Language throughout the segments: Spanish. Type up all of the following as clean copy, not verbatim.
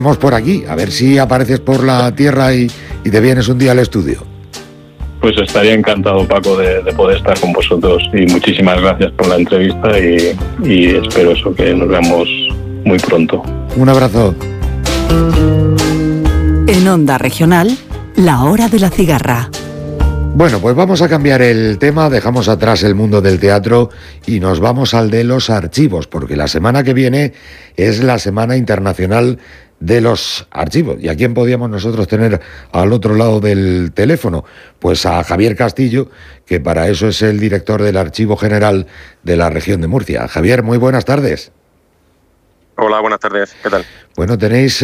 Vamos por aquí, a ver si apareces por la tierra y te vienes un día al estudio. Pues estaría encantado, Paco, de poder estar con vosotros, y muchísimas gracias por la entrevista y espero eso, que nos veamos muy pronto. Un abrazo. En Onda Regional, la hora de la cigarra. Bueno, pues vamos a cambiar el tema, dejamos atrás el mundo del teatro y nos vamos al de los archivos, porque la semana que viene es la Semana Internacional de los Archivos. ¿Y a quién podíamos nosotros tener al otro lado del teléfono? Pues a Javier Castillo, que para eso es el director del Archivo General de la región de Murcia. Javier, muy buenas tardes. Hola, buenas tardes. ¿Qué tal? Bueno, tenéis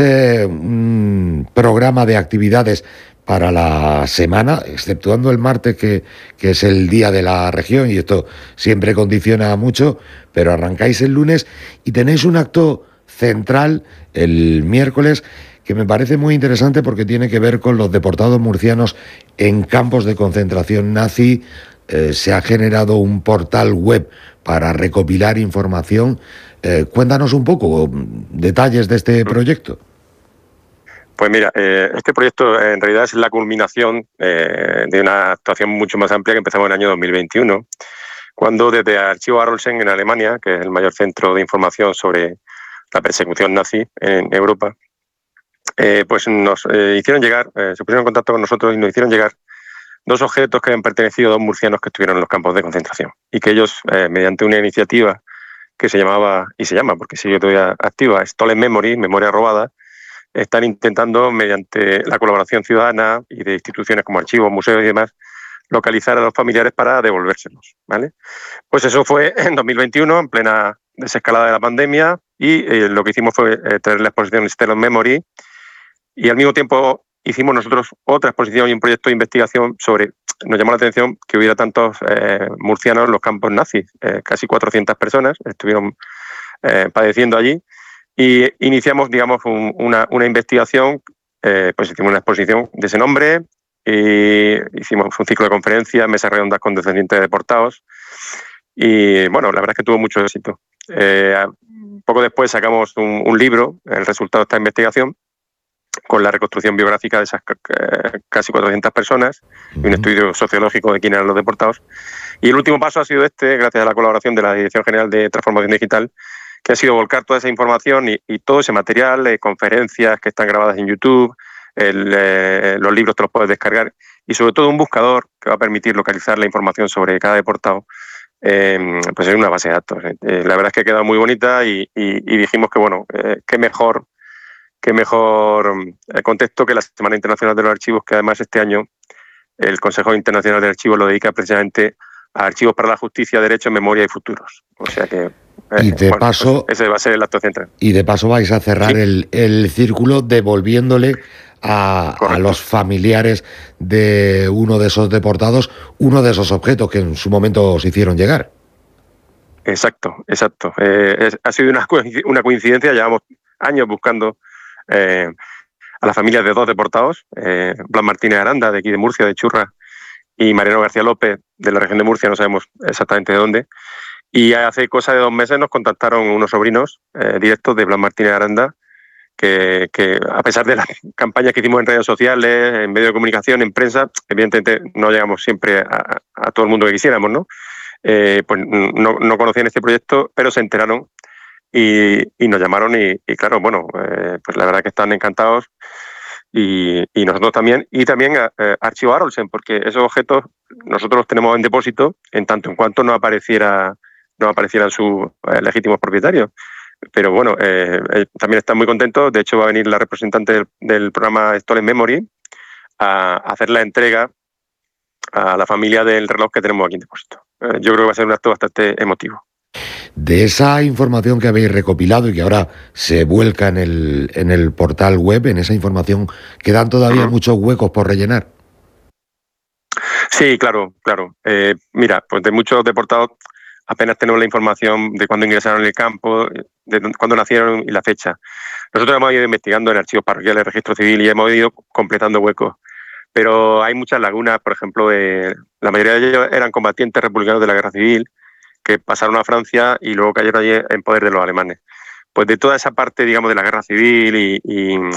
un programa de actividades para la semana, exceptuando el martes, que es el día de la región, y esto siempre condiciona mucho, pero arrancáis el lunes y tenéis un acto central el miércoles que me parece muy interesante porque tiene que ver con los deportados murcianos en campos de concentración nazi. Se ha generado un portal web para recopilar información. Cuéntanos un poco detalles de este proyecto. Pues mira, este proyecto en realidad es la culminación de una actuación mucho más amplia que empezamos en el año 2021, cuando desde Archivo Arolsen en Alemania, que es el mayor centro de información sobre la persecución nazi en Europa, pues nos hicieron llegar, se pusieron en contacto con nosotros y nos hicieron llegar dos objetos que habían pertenecido a dos murcianos que estuvieron en los campos de concentración y que ellos, mediante una iniciativa que se llamaba, y se llama porque sigue todavía activa, Stolen Memory, Memoria Robada, están intentando, mediante la colaboración ciudadana y de instituciones como archivos, museos y demás, localizar a los familiares para devolvérselos, ¿vale? Pues eso fue en 2021, en plena desescalada de la pandemia, y lo que hicimos fue traer la exposición Stolen Memory, y al mismo tiempo hicimos nosotros otra exposición y un proyecto de investigación sobre, nos llamó la atención que hubiera tantos murcianos en los campos nazis, casi 400 personas estuvieron padeciendo allí, y iniciamos, digamos, una investigación, pues hicimos una exposición de ese nombre, y hicimos un ciclo de conferencias, mesas redondas con descendientes de deportados, y bueno, la verdad es que tuvo mucho éxito. Poco después sacamos un libro, el resultado de esta investigación, con la reconstrucción biográfica de esas casi 400 personas y un estudio sociológico de quiénes eran los deportados. Y el último paso ha sido gracias a la colaboración de la Dirección General de Transformación Digital, que ha sido volcar toda esa información y todo ese material, conferencias que están grabadas en YouTube, los libros te los puedes descargar, y sobre todo un buscador que va a permitir localizar la información sobre cada deportado, pues en una base de datos. La verdad es que ha quedado muy bonita y dijimos que, bueno, qué mejor contexto que la Semana Internacional de los Archivos, que además este año el Consejo Internacional de Archivos lo dedica precisamente a archivos para la justicia, derechos, memoria y futuros. O sea que y de bueno, paso, pues ese va a ser el acto central. Y de paso vais a cerrar el círculo devolviéndole a los familiares de uno de esos deportados uno de esos objetos que en su momento os hicieron llegar. Exacto. Ha sido una coincidencia, llevamos años buscando a las familias de dos deportados, Blas Martínez Aranda, de aquí de Murcia, de Churra, y Mariano García López, de la región de Murcia, no sabemos exactamente de dónde. Y hace cosa de 2 meses nos contactaron unos sobrinos directos de Blas Martínez Aranda, que a pesar de las campañas que hicimos en redes sociales, en medios de comunicación, en prensa, evidentemente no llegamos siempre a todo el mundo que quisiéramos, ¿no? Pues no conocían este proyecto, pero se enteraron y nos llamaron y claro, bueno, pues la verdad que están encantados y nosotros también. Y también Archivo Arolsen, porque esos objetos nosotros los tenemos en depósito en tanto en cuanto no aparecieran sus legítimos propietarios. Pero bueno, también están muy contentos. De hecho, va a venir la representante del programa Stolen Memory a hacer la entrega a la familia del reloj que tenemos aquí en depósito. Yo creo que va a ser un acto bastante emotivo. De esa información que habéis recopilado y que ahora se vuelca en el portal web, en esa información, ¿quedan todavía muchos huecos por rellenar? Sí, claro. Mira, pues de muchos deportados apenas tenemos la información de cuándo ingresaron en el campo, de cuándo nacieron y la fecha. Nosotros hemos ido investigando en archivos parroquiales, registro civil, y hemos ido completando huecos. Pero hay muchas lagunas, por ejemplo, la mayoría de ellos eran combatientes republicanos de la Guerra Civil que pasaron a Francia y luego cayeron allí en poder de los alemanes. pues de toda esa parte, digamos, de la guerra civil y